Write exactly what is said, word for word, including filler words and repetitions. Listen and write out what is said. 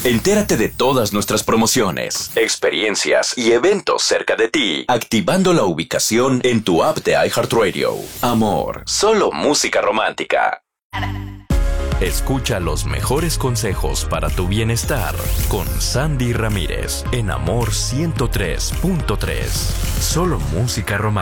Entérate de todas nuestras promociones, experiencias y eventos cerca de ti, activando la ubicación en tu app de iHeartRadio. Amor, solo música romántica. Escucha los mejores consejos para tu bienestar con Sandy Ramírez en Amor ciento tres punto tres. Solo música romántica.